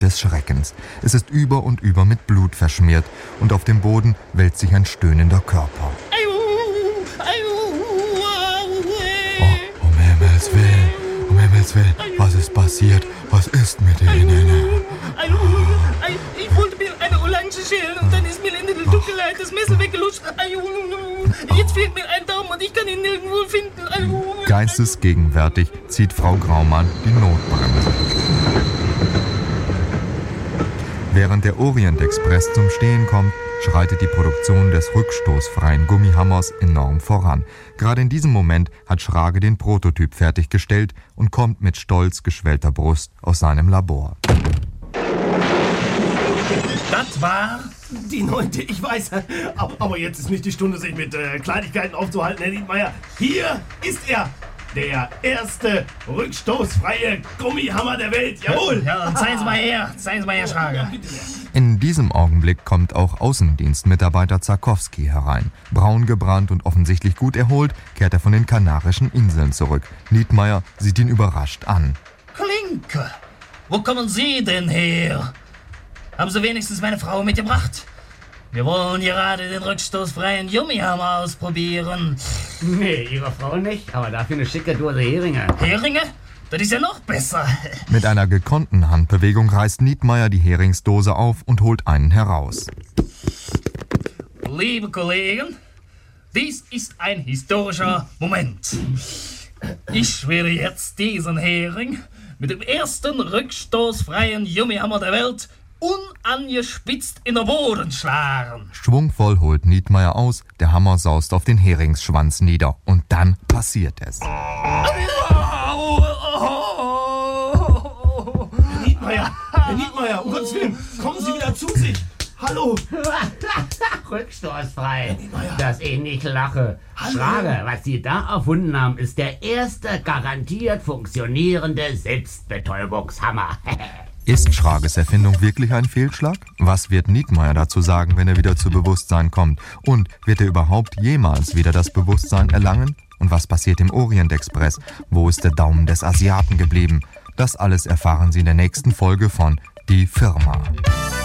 des Schreckens. Es ist über und über mit Blut verschmiert und auf dem Boden wälzt sich ein stöhnender Körper. Um Himmels Willen, was ist passiert? Was ist mit denen? Ich wollte mir eine Orange schälen und dann ist mir in der Dunkelheit das Messer weggelutscht. Jetzt fehlt mir ein Daumen und ich kann ihn nirgendwo finden. Geistesgegenwärtig zieht Frau Graumann die Notbremse. Während der Orient-Express zum Stehen kommt, schreitet die Produktion des rückstoßfreien Gummihammers enorm voran. Gerade in diesem Moment hat Schrage den Prototyp fertiggestellt und kommt mit stolz geschwellter Brust aus seinem Labor. Das war die 9. Ich weiß, aber jetzt ist nicht die Stunde, sich mit Kleinigkeiten aufzuhalten, Herr Niedmeier. Hier ist er, der erste rückstoßfreie Gummihammer der Welt. Jawohl! Ja, zeigen Sie mal her, Schrage. In diesem Augenblick kommt auch Außendienstmitarbeiter Zarkowski herein. Braun gebrannt und offensichtlich gut erholt, kehrt er von den Kanarischen Inseln zurück. Niedmeier sieht ihn überrascht an. Klinke, wo kommen Sie denn her? Haben Sie wenigstens meine Frau mitgebracht? Wir wollen gerade den rückstoßfreien Gummihammer ausprobieren. Nee, Ihre Frau nicht, aber dafür eine schicke Dose Heringe. Heringe? Das ist ja noch besser. Mit einer gekonnten Handbewegung reißt Niedmeier die Heringsdose auf und holt einen heraus. Liebe Kollegen, dies ist ein historischer Moment. Ich werde jetzt diesen Hering mit dem ersten rückstoßfreien Gummihammer der Welt unangespitzt in den Boden schlagen. Schwungvoll holt Niedmeier aus, der Hammer saust auf den Heringsschwanz nieder. Und dann passiert es. Herr Niedmeier, um Gottes Willen, kommen Sie wieder zu sich. Hallo. Rückstoßfrei, dass ich nicht lache. Schrage, was Sie da erfunden haben, ist der erste garantiert funktionierende Selbstbetäubungshammer. Ist Schrages Erfindung wirklich ein Fehlschlag? Was wird Niedmeier dazu sagen, wenn er wieder zu Bewusstsein kommt? Und wird er überhaupt jemals wieder das Bewusstsein erlangen? Und was passiert im Orient-Express? Wo ist der Daumen des Asiaten geblieben? Das alles erfahren Sie in der nächsten Folge von Die Firma.